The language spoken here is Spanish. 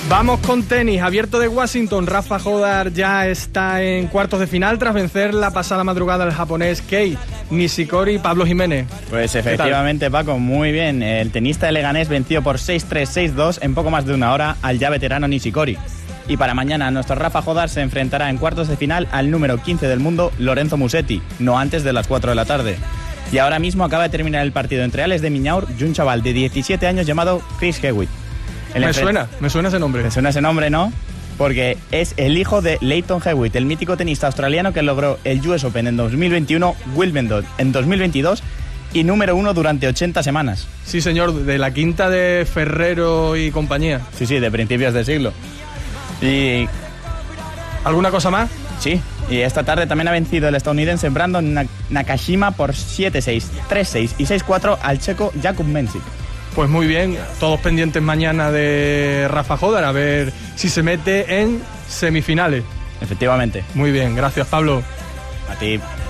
Vamos con tenis, abierto de Washington. Rafa Jodar ya está en cuartos de final tras vencer la pasada madrugada al japonés Kei Nishikori. Pablo Jiménez. Pues efectivamente, Paco, muy bien. El tenista de Leganés venció por 6-3, 6-2 en poco más de una hora al ya veterano Nishikori. Y para mañana nuestro Rafa Jodar se enfrentará en cuartos de final al número 15 del mundo, Lorenzo Musetti, no antes de las 4 de la tarde. Y ahora mismo acaba de terminar el partido entre Ales de Miñaur y un chaval de 17 años llamado Chris Hewitt. Me suena ese nombre. Me suena ese nombre, ¿no? Porque es el hijo de Lleyton Hewitt, el mítico tenista australiano que logró el US Open en 2021, Wimbledon en 2022 y número 1 durante 80 semanas. Sí, señor, de la quinta de Ferrero y compañía. Sí, de principios del siglo. ¿Y alguna cosa más? Sí, y esta tarde también ha vencido el estadounidense Brandon Nakashima por 7-6, 3-6 y 6-4 al checo Jakub Mensik. Pues muy bien, todos pendientes mañana de Rafa Jodar, a ver si se mete en semifinales. Efectivamente. Muy bien, gracias Pablo. A ti.